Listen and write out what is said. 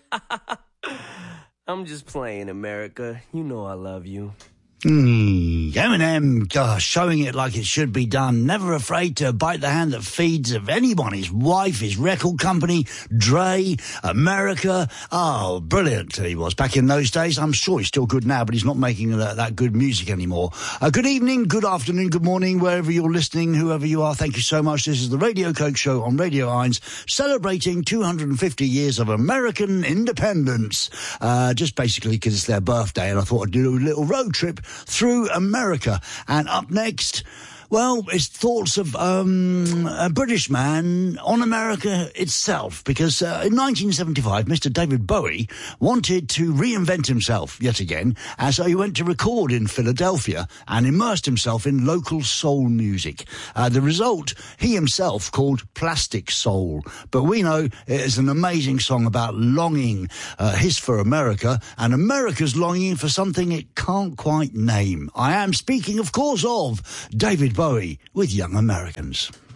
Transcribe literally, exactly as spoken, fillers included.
I'm just playing, America. You know I love you. Mm, Eminem, gosh, showing it like it should be done. Never afraid to bite the hand that feeds of anyone. His wife, his record company, Dre, America. Oh, brilliant he was back in those days. I'm sure he's still good now, but he's not making that, that good music anymore. Uh, good evening, good afternoon, good morning, wherever you're listening, whoever you are. Thank you so much. This is the Radio Coke Show on Radio Irons, celebrating two hundred fifty years of American independence. Uh, just basically because it's their birthday, and I thought I'd do a little road trip through America. And up next, well, it's thoughts of um, a British man on America itself, because uh, in nineteen seventy-five, Mister David Bowie wanted to reinvent himself yet again, and so he went to record in Philadelphia and immersed himself in local soul music. Uh, the result, he himself called Plastic Soul, but we know it is an amazing song about longing, uh, his for America, and America's longing for something it can't quite name. I am speaking, of course, of David Bowie with Young Americans.